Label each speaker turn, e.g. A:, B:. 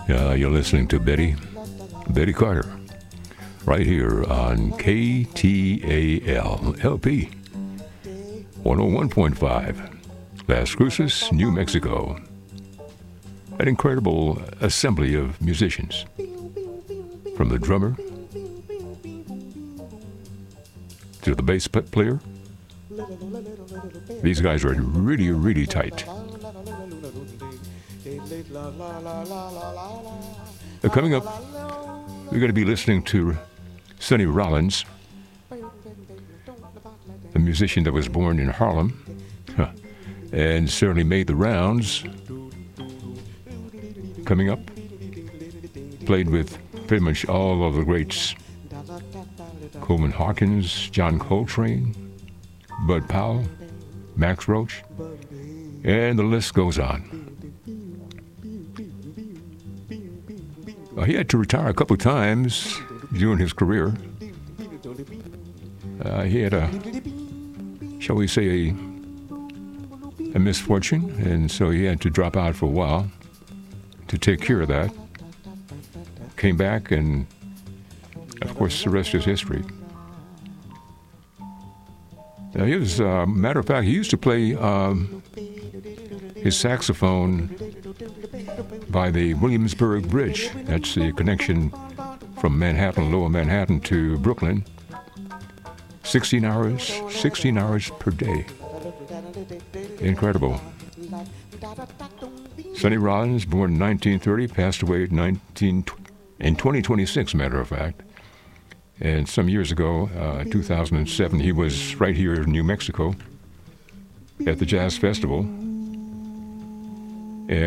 A: You're listening to Betty Carter, right here on KTAL LP 101.5, Las Cruces, New Mexico. An incredible assembly of musicians, from the drummer to the bass player. These guys are really, really tight. Coming up, we're going to be listening to Sonny Rollins, a musician that was born in Harlem and certainly made the rounds. Coming up, played with pretty much all of the greats: Coleman Hawkins, John Coltrane, Bud Powell, Max Roach, and the list goes on. He had to retire a couple of times during his career. He had shall we say, a misfortune, and so he had to drop out for a while to take care of that. Came back, and of course, the rest is history. He was, matter of fact, he used to play his saxophone by the Williamsburg Bridge. That's the connection from Manhattan, Lower Manhattan to Brooklyn. 16 hours per day. Incredible. Sonny Rollins, born in 1930, passed away in 2026, matter of fact. And some years ago, 2007, he was right here in New Mexico at the Jazz Festival.